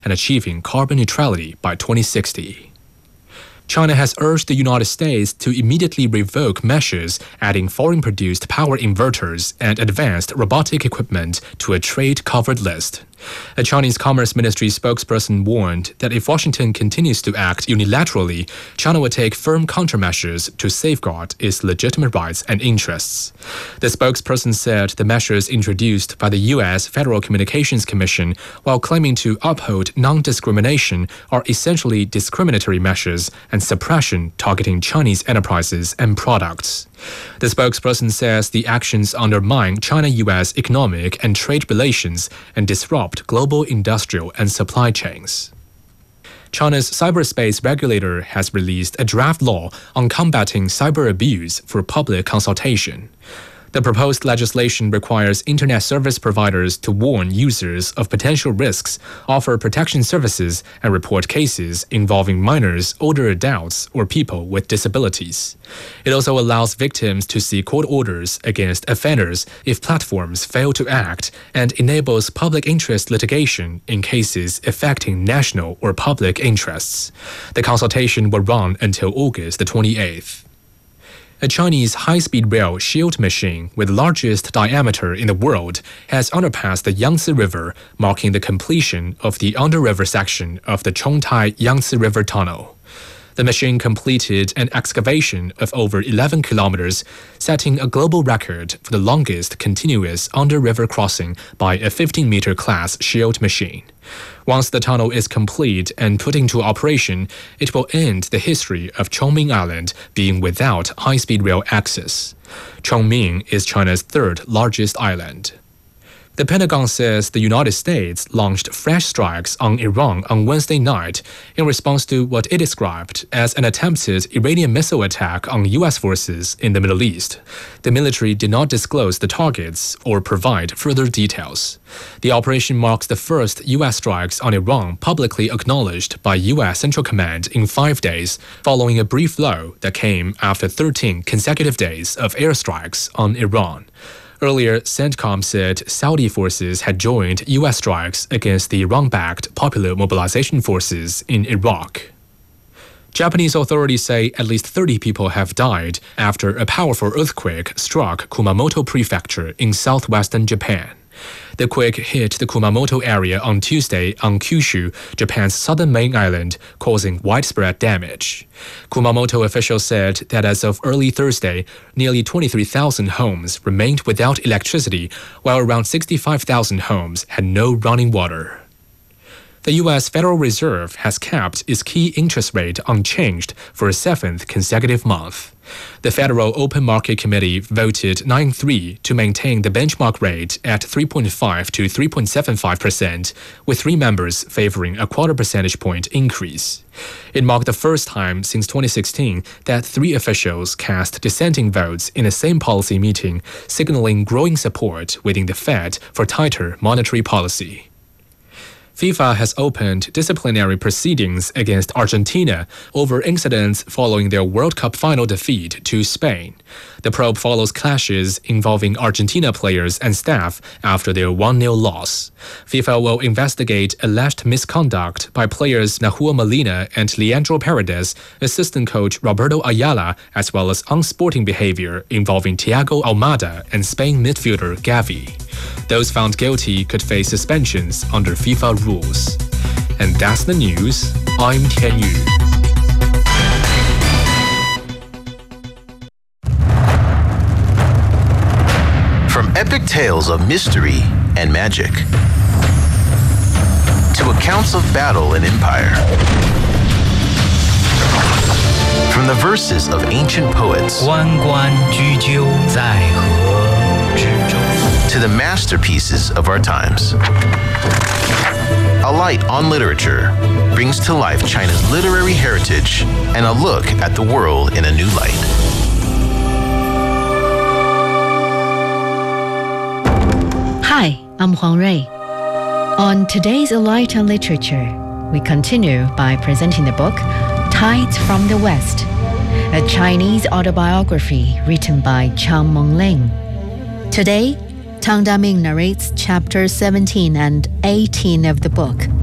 and achieving carbon neutrality by 2060. China has urged the United States to immediately revoke measures adding foreign-produced power inverters and advanced robotic equipment to a trade-covered list. A Chinese Commerce Ministry spokesperson warned that if Washington continues to act unilaterally, China will take firm countermeasures to safeguard its legitimate rights and interests. The spokesperson said the measures introduced by the U.S. Federal Communications Commission, while claiming to uphold non-discrimination, are essentially discriminatory measures and suppression targeting Chinese enterprises and products. The spokesperson says the actions undermine China-U.S. economic and trade relations and disrupt global industrial and supply chains. China's cyberspace regulator has released a draft law on combating cyber abuse for public consultation. The proposed legislation requires internet service providers to warn users of potential risks, offer protection services, and report cases involving minors, older adults, or people with disabilities. It also allows victims to seek court orders against offenders if platforms fail to act, and enables public interest litigation in cases affecting national or public interests. The consultation will run until August the 28th. A Chinese high-speed rail shield machine with the largest diameter in the world has underpassed the Yangtze River, marking the completion of the under-river section of the Chongtai Yangtze River Tunnel. The machine completed an excavation of over 11 kilometers, setting a global record for the longest continuous under-river crossing by a 15-meter class shield machine. Once the tunnel is complete and put into operation, it will end the history of Chongming Island being without high-speed rail access. Chongming is China's third largest island. The Pentagon says the United States launched fresh strikes on Iran on Wednesday night in response to what it described as an attempted Iranian missile attack on U.S. forces in the Middle East. The military did not disclose the targets or provide further details. The operation marks the first U.S. strikes on Iran publicly acknowledged by U.S. Central Command in 5 days, following a brief lull that came after 13 consecutive days of airstrikes on Iran. Earlier, CENTCOM said Saudi forces had joined U.S. strikes against the Iran-backed Popular Mobilization Forces in Iraq. Japanese authorities say at least 30 people have died after a powerful earthquake struck Kumamoto Prefecture in southwestern Japan. The quake hit the Kumamoto area on Tuesday on Kyushu, Japan's southern main island, causing widespread damage. Kumamoto officials said that as of early Thursday, nearly 23,000 homes remained without electricity, while around 65,000 homes had no running water. The U.S. Federal Reserve has kept its key interest rate unchanged for a 7th consecutive month. The Federal Open Market Committee voted 9-3 to maintain the benchmark rate at 3.5 to 3.75%, with 3 members favoring a quarter percentage point increase. It marked the first time since 2016 that 3 officials cast dissenting votes in the same policy meeting, signaling growing support within the Fed for tighter monetary policy. FIFA has opened disciplinary proceedings against Argentina over incidents following their World Cup final defeat to Spain. The probe follows clashes involving Argentina players and staff after their 1-0 loss. FIFA will investigate alleged misconduct by players Nahuel Molina and Leandro Paredes, assistant coach Roberto Ayala, as well as unsporting behavior involving Thiago Almada and Spain midfielder Gavi. Those found guilty could face suspensions under FIFA rules. And that's the news. I'm Tian Yu. From epic tales of mystery and magic to accounts of battle and empire, from the verses of ancient poets 关关雎鸠，在河之洲 to the masterpieces of our times. A Light on Literature brings to life China's literary heritage and a look at the world in a new light. Hi, I'm Huang Rui. On today's A Light on Literature, we continue by presenting the book Tides from the West, a Chinese autobiography written by Chang Mengling. Today, Tang Daming narrates chapters 17 and 18 of the book.